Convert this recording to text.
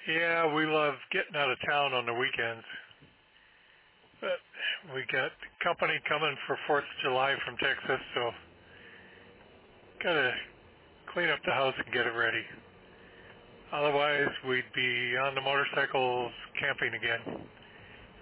Yeah, we love getting out of town on the weekends. But we got company coming for 4th of July from Texas, so gotta clean up the house and get it ready. Otherwise, we'd be on the motorcycles camping again.